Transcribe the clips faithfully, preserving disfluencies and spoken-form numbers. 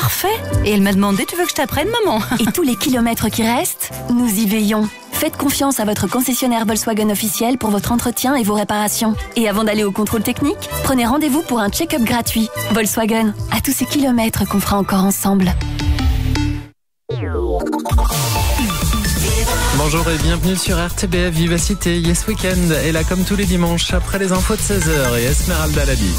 Parfait. Et elle m'a demandé, tu veux que je t'apprenne, maman? Et tous les kilomètres qui restent, nous y veillons. Faites confiance à votre concessionnaire Volkswagen officiel pour votre entretien et vos réparations. Et avant d'aller au contrôle technique, prenez rendez-vous pour un check-up gratuit. Volkswagen, à tous ces kilomètres qu'on fera encore ensemble. Bonjour et bienvenue sur R T B F Vivacité. Yes Weekend est là comme tous les dimanches après les infos de seize heures et Esmeralda Labi.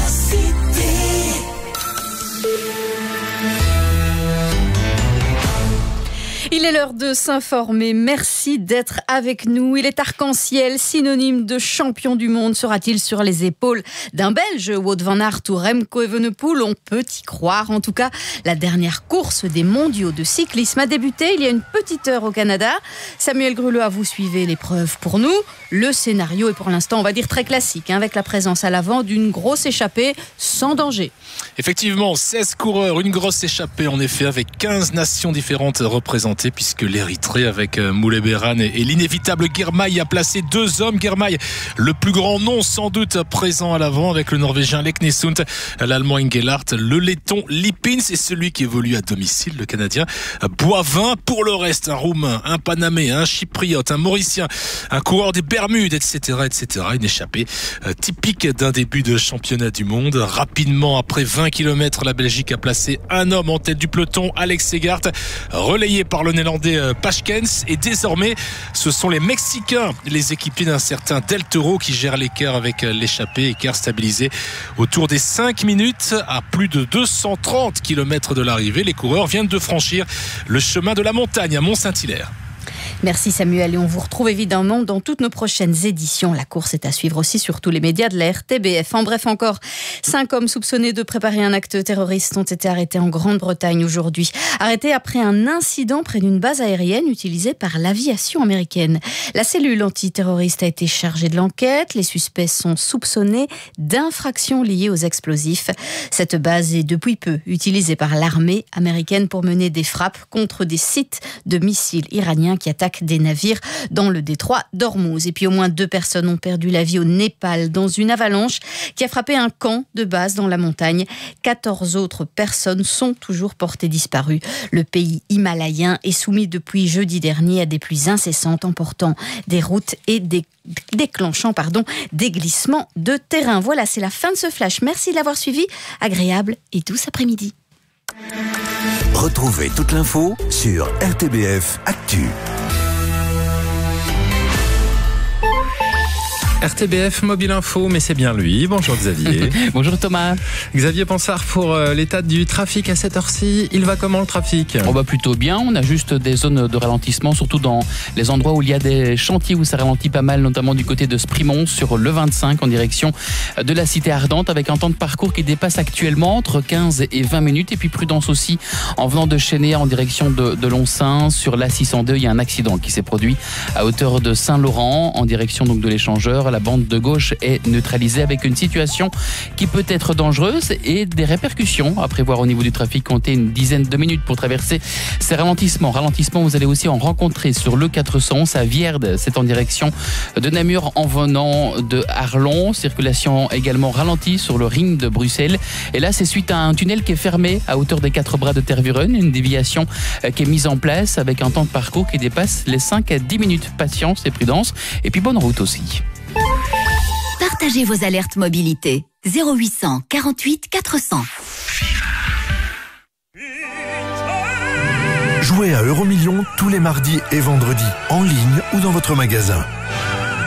Il est l'heure de s'informer. Merci d'être avec nous. Il est arc-en-ciel, synonyme de champion du monde. Sera-t-il sur les épaules d'un Belge, Wout van Aert ou Remco Evenepoel? On peut y croire. En tout cas, la dernière course des mondiaux de cyclisme a débuté il y a une petite heure au Canada. Samuel Grulot, vous suivez l'épreuve pour nous. Le scénario est pour l'instant, on va dire, très classique, hein, avec la présence à l'avant d'une grosse échappée sans danger. Effectivement, seize coureurs, une grosse échappée en effet, avec quinze nations différentes représentées, puisque l'Érythrée avec Moulay Beran et l'inévitable Girmay a placé deux hommes. Girmay, le plus grand nom sans doute présent à l'avant, avec le Norvégien Leknesund, l'Allemand Engelhardt, le Letton Lippins et celui qui évolue à domicile, le Canadien Boivin. Pour le reste, un Roumain, un Panaméen, un Chypriote, un Mauricien, un coureur des Bermudes, et cetera, et cetera. Une échappée typique d'un début de championnat du monde. Rapidement, après vingt kilomètres, la Belgique a placé un homme en tête du peloton, Alex Segart, relayé par le néerlandais Paschkens. Et désormais, ce sont les Mexicains, les équipiers d'un certain Del Toro, qui gèrent l'écart avec l'échappée, écart stabilisé autour des cinq minutes à plus de deux cent trente kilomètres de l'arrivée. Les coureurs viennent de franchir le chemin de la montagne à Mont-Saint-Hilaire. Merci Samuel, et on vous retrouve évidemment dans toutes nos prochaines éditions. La course est à suivre aussi sur tous les médias de la R T B F. En bref, encore cinq hommes soupçonnés de préparer un acte terroriste ont été arrêtés en Grande-Bretagne aujourd'hui. Arrêtés après un incident près d'une base aérienne utilisée par l'aviation américaine. La cellule antiterroriste a été chargée de l'enquête. Les suspects sont soupçonnés d'infractions liées aux explosifs. Cette base est depuis peu utilisée par l'armée américaine pour mener des frappes contre des sites de missiles iraniens qui attaquent des navires dans le détroit d'Ormuz. Et puis au moins deux personnes ont perdu la vie au Népal dans une avalanche qui a frappé un camp de base dans la montagne. quatorze autres personnes sont toujours portées disparues. Le pays himalayen est soumis depuis jeudi dernier à des pluies incessantes emportant des routes et des déclenchant pardon, des glissements de terrain. Voilà, c'est la fin de ce flash. Merci de l'avoir suivi. Agréable et douce après-midi. Retrouvez toute l'info sur R T B F Actu. R T B F Mobile Info, mais c'est bien lui. Bonjour Xavier. Bonjour Thomas. Xavier Ponsard pour euh, l'état du trafic à cette heure-ci. Il va comment le trafic? On va plutôt bien. On a juste des zones de ralentissement, surtout dans les endroits où il y a des chantiers où ça ralentit pas mal, notamment du côté de Sprimont sur le vingt-cinq en direction de la Cité Ardente, avec un temps de parcours qui dépasse actuellement entre quinze et vingt minutes. Et puis prudence aussi en venant de Chénéa en direction de, de Loncin sur l'A six cent deux. Il y a un accident qui s'est produit à hauteur de Saint-Laurent en direction donc de l'échangeur. La bande de gauche est neutralisée avec une situation qui peut être dangereuse et des répercussions à prévoir au niveau du trafic. Comptez une dizaine de minutes pour traverser ces ralentissements. Ralentissements, vous allez aussi en rencontrer sur le quatre cent onze à Vierde. C'est en direction de Namur en venant de Arlon. Circulation également ralentie sur le ring de Bruxelles. Et là, c'est suite à un tunnel qui est fermé à hauteur des quatre bras de Tervuren. Une déviation qui est mise en place avec un temps de parcours qui dépasse les cinq à dix minutes. Patience et prudence. Et puis bonne route aussi. Partagez vos alertes mobilité. zéro huit cent quarante-huit quatre cents. Jouez à Euromillions tous les mardis et vendredis, en ligne ou dans votre magasin.